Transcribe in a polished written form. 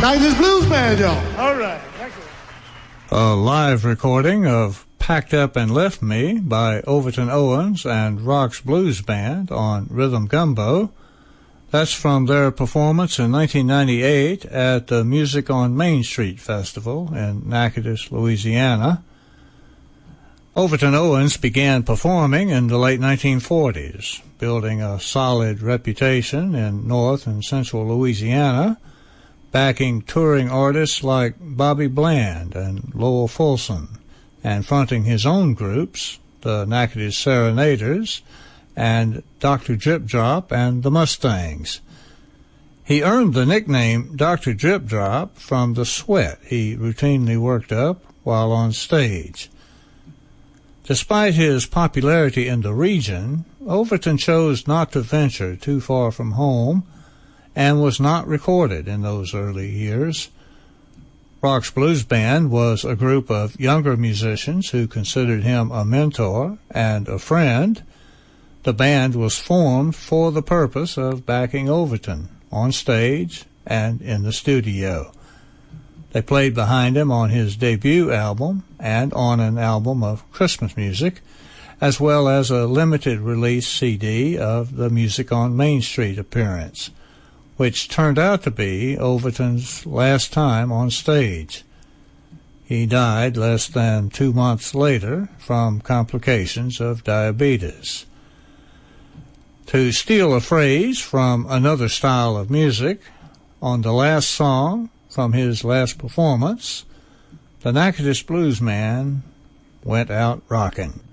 Natchez Blues Band, y'all. All right. Thank you. A live recording of Packed Up and Left Me by Overton Owens and Rock's Blues Band on Rhythm Gumbo. That's from their performance in 1998 at the Music on Main Street Festival in Natchez, Louisiana. Overton Owens began performing in the late 1940s, building a solid reputation in North and Central Louisiana, backing touring artists like Bobby Bland and Lowell Fulson, and fronting his own groups, the Natchez Serenaders, and Dr. Drip Drop and the Mustangs. He earned the nickname Dr. Drip Drop from the sweat he routinely worked up while on stage. Despite his popularity in the region, Overton chose not to venture too far from home and was not recorded in those early years. Rock's Blues Band was a group of younger musicians who considered him a mentor and a friend. The band was formed for the purpose of backing Overton on stage and in the studio. They played behind him on his debut album and on an album of Christmas music, as well as a limited release CD of the Music on Main Street appearance, which turned out to be Overton's last time on stage. He died less than 2 months later from complications of diabetes. To steal a phrase from another style of music, on the last song from his last performance, the Natchez Blues Man went out rockin'.